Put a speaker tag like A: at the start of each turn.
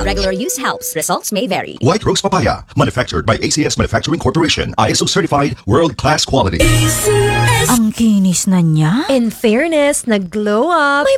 A: regular use helps. Results may vary.
B: White Rose Papaya, manufactured by ACS Manufacturing Corporation. ISO certified, world-class quality.
C: Ang kinis na niya.
D: In fairness, nag-glow up.
C: May